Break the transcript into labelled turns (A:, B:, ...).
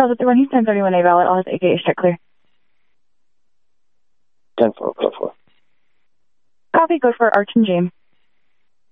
A: Delta 31 Houston, 31A valid. All has AKH check clear.
B: 10-4, go for.
A: Copy, go for Arch and James.